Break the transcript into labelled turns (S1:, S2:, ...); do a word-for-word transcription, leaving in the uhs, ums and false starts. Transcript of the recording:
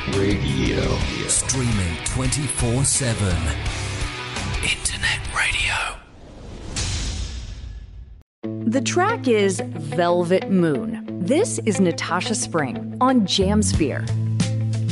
S1: Radio.
S2: Streaming twenty-four seven. Internet radio.
S3: The track is Velvet Moon. This is Natasha Spring on Jamsphere.